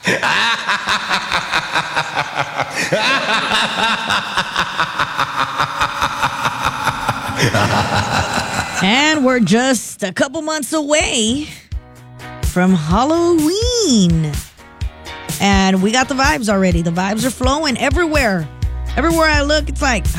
And we're just a couple months away from Halloween. And we got the vibes already. The vibes are flowing everywhere. Everywhere I look, it's like